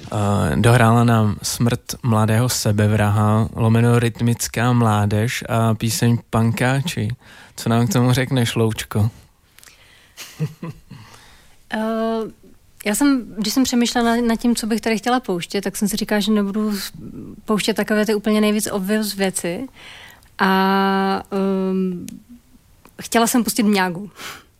Dohrála nám Smrt mladého sebevraha, lomeno Rytmická mládež a píseň Pankáči. Co nám k tomu řekneš, Loučko? Když jsem přemýšlela nad tím, co bych tady chtěla pouštět, tak jsem si říkala, že nebudu pouštět takové ty úplně nejvíc obvious věci. A chtěla jsem pustit Mňágu.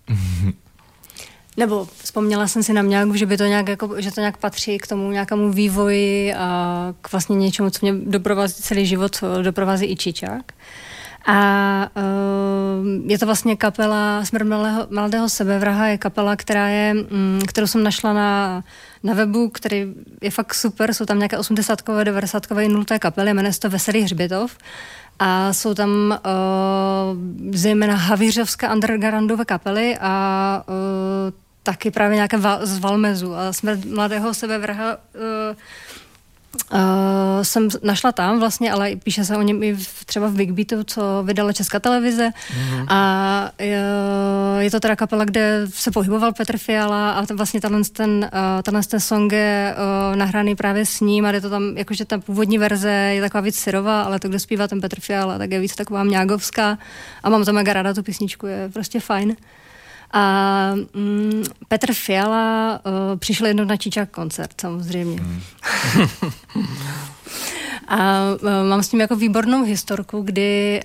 Nebo vzpomněla jsem si na Mňágu, že by to nějak, že to nějak patří k tomu nějakému vývoji a k vlastně něčemu, co mě doprovází celý život, co doprovází i Čičák. A je to vlastně kapela Smrt mladého sebevraha, je kapela, kterou jsem našla na webu, který je fakt super, jsou tam nějaké 80-kové, 90-kové i 0. kapely, jmenuje se to Veselý hřbitov a jsou tam zejména havířovské undergroundové kapely a taky právě nějaké z Valmezu a Smrt mladého sebevraha jsem našla tam vlastně, ale píše se o něm i třeba v Big Beatu, co vydala Česká televize a je to teda kapela, kde se pohyboval Petr Fiala a vlastně tenhle ten song je nahraný právě s ním a je to tam, jakože ta původní verze je taková víc syrová, ale to, kde zpívá ten Petr Fiala, tak je víc taková mňágovská a mám to mega ráda, tu písničku, je prostě fajn. A Petr Fiala přišel jednou na Čičák koncert, samozřejmě. A mám s ním jako výbornou historku, kdy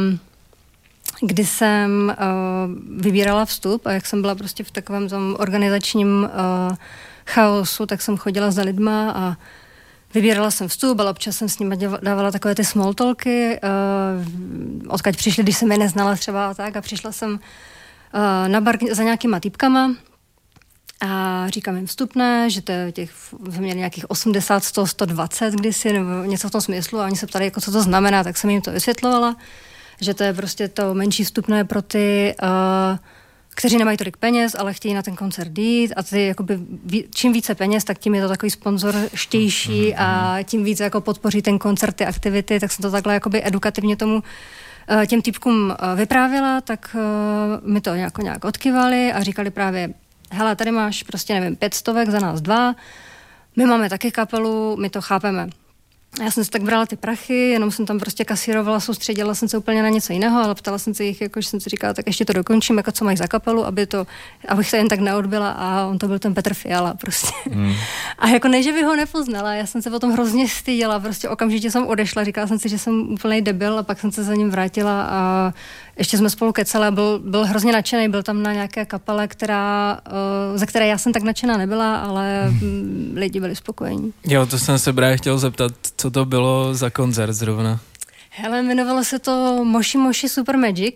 jsem vybírala vstup a jak jsem byla prostě v takovém tom organizačním chaosu, tak jsem chodila za lidma a vybírala jsem vstup, ale občas jsem s nimi dávala takové ty small talky, odkud přišli, když jsem je neznala třeba a tak a přišla jsem na bar za nějakýma týpkama a říkám jim vstupné, že to je jsme měli nějakých 80, 100, 120 kdysi, nebo něco v tom smyslu a oni se ptali, jako co to znamená, tak jsem jim to vysvětlovala, že to je prostě to menší vstupné pro ty, kteří nemají tolik peněz, ale chtějí na ten koncert jít a ty, jakoby, čím více peněz, tak tím je to takový sponzor štější a tím více jako podpoří ten koncert, ty aktivity, tak jsem to takhle jakoby edukativně těm týpkům vyprávěla, tak mi to nějak odkyvali a říkali právě, hele, tady máš prostě, nevím, 500 za nás 2, my máme taky kapelu, my to chápeme. A já jsem si tak brala ty prachy, jenom jsem tam prostě kasírovala, soustředila jsem se úplně na něco jiného, ale ptala jsem se jich, jako, že jsem si říkala, tak ještě to dokončím, jako co mají za kapelu, abych se jen tak neodbila a on to byl ten Petr Fiala prostě. A jako ne, že bych ho nepoznala, já jsem se potom hrozně styděla, prostě okamžitě jsem odešla, říkala jsem si, že jsem úplnej debil a pak jsem se za ním vrátila a ještě jsme spolu kecali a byl hrozně nadšený, byl tam na nějaké kapele, ze které já jsem tak nadšená nebyla, ale lidi byli spokojení. Jo, to jsem se právě chtěl zeptat, co to bylo za koncert zrovna? Hele, jmenovalo se to Moshi Moshi Super Magic.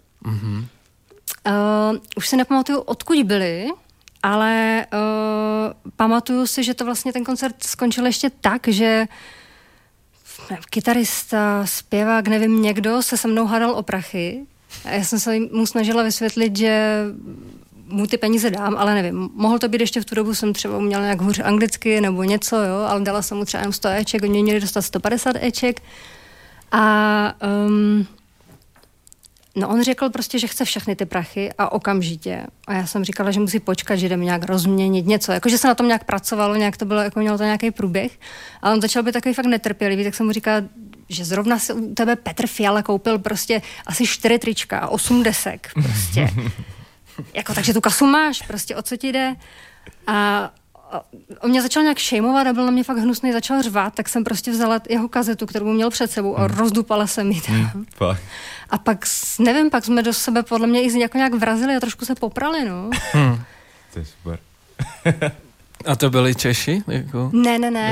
Už si nepamatuju, odkud byli, ale pamatuju si, že to vlastně ten koncert skončil ještě tak, že kytarista, zpěvák, nevím, někdo se mnou hádal o prachy. A já jsem se mu snažila vysvětlit, že mu ty peníze dám, ale nevím. Mohl to být ještě v tu dobu, jsem třeba uměla nějak hůř anglicky nebo něco, jo, ale dala jsem mu třeba jenom 100 éček, oni měli dostat 150 éček. A no on řekl prostě, že chce všechny ty prachy a okamžitě. A já jsem říkala, že musí počkat, že jdeme nějak rozměnit něco. Jakože se na tom nějak pracovalo, nějak to bylo, jako mělo to nějaký průběh. A on začal být takový fakt netrpělivý, tak jsem mu říkala, že zrovna se u tebe Petr Fiala koupil prostě asi 4 trička a 8 desek prostě. Jako, takže tu kasu máš, prostě o co ti jde? A on mě začal nějak šejmovat a byl na mě fakt hnusný, začal řvát, tak jsem prostě vzala jeho kazetu, kterou měl před sebou a rozdupala jsem ji tam. A pak, nevím, pak jsme do sebe podle mě i jako nějak vrazili a trošku se poprali, no. To je super. A to byli Češi? Jako? Ne,